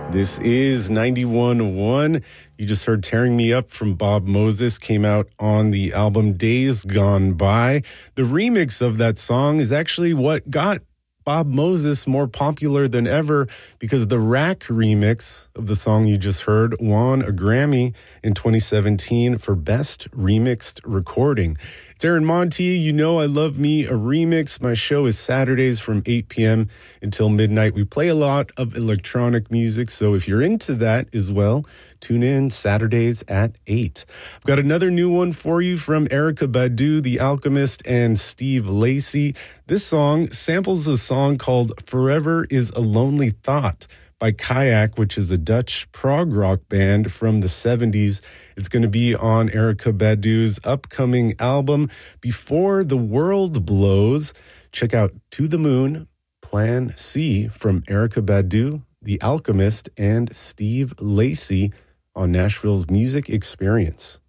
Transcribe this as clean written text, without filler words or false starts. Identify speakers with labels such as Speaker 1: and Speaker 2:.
Speaker 1: This is 91.1. You just heard Tearing Me Up from Bob Moses, came out on the album Days Gone By. The remix of that song is actually what got Bob Moses more popular than ever, because the Rack remix of the song you just heard won a Grammy in 2017 for Best Remixed Recording. It's Aaron Monti. You know I love me a remix. My show is Saturdays from 8 p.m. until midnight. We play a lot of electronic music, so if you're into that as well, tune in Saturdays at 8. I've got another new one for you from Erykah Badu, The Alchemist, and Steve Lacy. This song samples a song called Forever is a Lonely Thought by Kayak, which is a Dutch prog rock band from the 70s. It's going to be on Erykah Badu's upcoming album, Before the World Blows. Check out To the Moon, Plan C from Erykah Badu, The Alchemist, and Steve Lacy on Nashville's Music Experience.